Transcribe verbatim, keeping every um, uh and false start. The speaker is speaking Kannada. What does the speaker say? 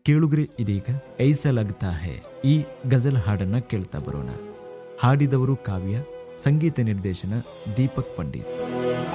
ಕೇಳುಗ್ರೆ ಇದೀಗ ಐಸಾ ಲಗ್ತಾ ಹೇ ಈ ಗಜಲ್ ಹಾಡನ್ನ ಕೇಳ್ತಾ ಬರೋಣ. ಹಾಡಿದವರು ಕಾವ್ಯ, ಸಂಗೀತ ನಿರ್ದೇಶನ ದೀಪಕ್ ಪಂಡಿತ್.